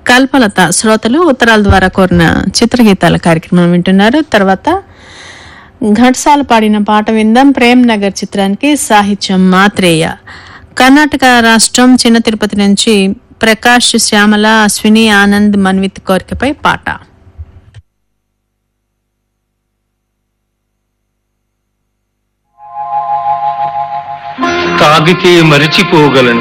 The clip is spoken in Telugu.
కల్పలత శ్రోతలు ఉత్తరాల ద్వారా కోరిన చిత్రగీతాల కార్యక్రమం వింటున్నారు. తర్వాత ఘంటసాల పాడిన పాట విందాం. ప్రేమ్ నగర్ చిత్రానికి సాహిత్యం మాత్రేయ. కర్ణాటక రాష్ట్రం చిన్న తిరుపతి నుంచి ప్రకాష్, శ్యామల, అశ్విని, ఆనంద్, మన్విత్ కోరికపై పాట. తాగితే మరిచిపోగలను